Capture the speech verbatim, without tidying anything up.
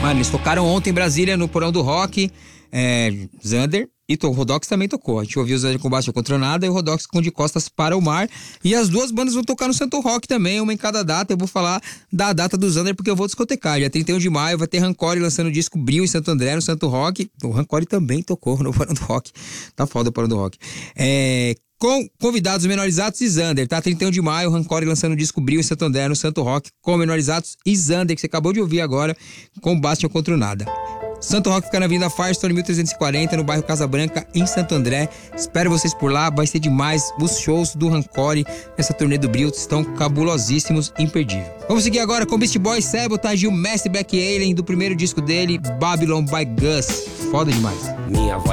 Mano, eles tocaram ontem em Brasília, no Porão do Rock. É, Xander e o Rodox também tocou. A gente ouviu o Xander com Baixo contra Nada e o Rodox com De Costas para o Mar. E as duas bandas vão tocar no Santo Rock também, uma em cada data. Eu vou falar da data do Xander porque eu vou discotecar. Dia trinta e um de maio vai ter Rancore lançando o disco Bril em Santo André, no Santo Rock. O Rancore também tocou no Porão do Rock. Tá foda o Porão do Rock. É... Com convidados Menorizados e Xander, tá? trinta e um de maio, Rancore lançando o disco Bril em Santo André, no Santo Rock, com Menorizados e Xander, que você acabou de ouvir agora, com Bastian contra o Nada. Santo Rock fica na Avenida Firestone, mil trezentos e quarenta, no bairro Casa Branca, em Santo André. Espero vocês por lá, vai ser demais. Os shows do Rancore nessa turnê do Bril estão cabulosíssimos, imperdível. Vamos seguir agora com Beast Boys, Sabotage e o Master Black Alien, do primeiro disco dele, Babylon by Gus. Foda demais. Minha voz